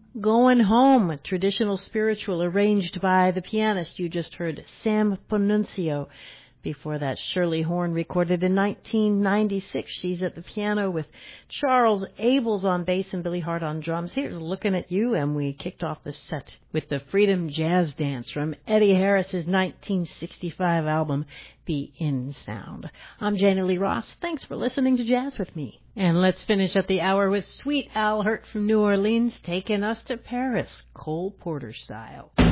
Going Home, a traditional spiritual arranged by the pianist you just heard, Sam Panunzio. Before that, Shirley Horn, recorded in 1996. She's at the piano with Charles Abels on bass and Billy Hart on drums. Here's Looking at You, and we kicked off the set with the Freedom Jazz Dance from Eddie Harris's 1965 album, The In Sound. I'm Janie Lee Ross. Thanks for listening to Jazz with me. And let's finish up the hour with Sweet Al Hirt from New Orleans, taking us to Paris, Cole Porter style.